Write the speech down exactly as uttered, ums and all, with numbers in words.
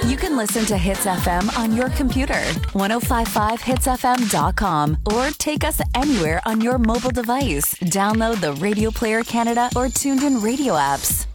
You can listen to Hits F M on your computer, ten fifty-five hits f m dot com, or take us anywhere on your mobile device. Download the Radio Player Canada or TuneIn Radio apps.